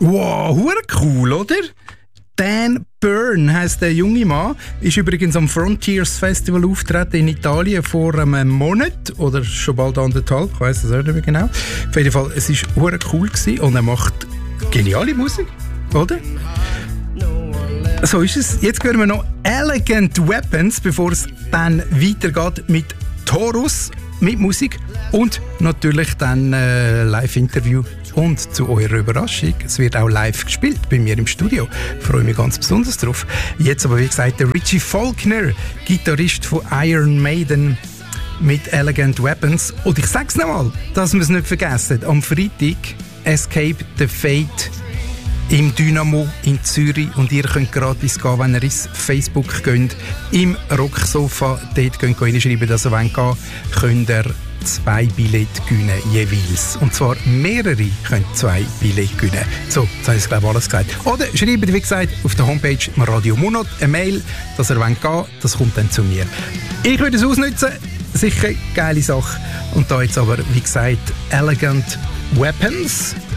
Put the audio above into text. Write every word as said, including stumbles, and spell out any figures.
Wow, hure cool, oder? Dan Byrne heisst der junge Mann, ist übrigens am Frontiers Festival auftreten in Italien vor einem Monat oder schon bald anderthalb, ich weiss es auch nicht mehr genau. Auf jeden Fall, es war hure cool gewesen und er macht geniale Musik, oder? So ist es. Jetzt hören wir noch Elegant Weapons, bevor es dann weitergeht mit Taurus, mit Musik und natürlich dann äh, Live-Interview. Und zu eurer Überraschung, es wird auch live gespielt bei mir im Studio. Ich freue mich ganz besonders drauf. Jetzt aber, wie gesagt, der Richie Faulkner, Gitarrist von Iron Maiden mit Elegant Weapons. Und ich sag's nochmal, dass wir es nicht vergessen. Am Freitag Escape the Fate im Dynamo in Zürich. Und ihr könnt gratis gehen, wenn ihr ins Facebook geht. Im Rocksofa, dort könnt ihr reinschreiben, dass ihr gehen wollt, könnt ihr zwei Billette gewinnen jeweils. Und zwar mehrere können zwei Billette gewinnen. So, jetzt habe ich glaube ich alles gesagt. Oder schreibt, wie gesagt, auf der Homepage Radio Monat eine Mail, dass ihr gehen wollt. Das kommt dann zu mir. Ich würde es ausnutzen. Sicher geile Sache. Und da jetzt aber, wie gesagt, Elegant Weapons